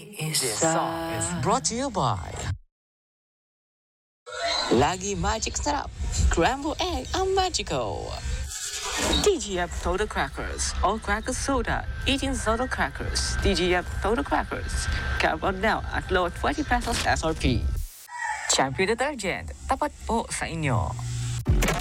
This song is brought to you by Lagi Magic Sarap. Scrambled egg ang magico. DGF Soda Crackers. All crackers soda. Eating soda crackers. DGF Soda Crackers. Carbon now at low 20 pesos SRP. Champion Detergent. Tapat po sa inyo.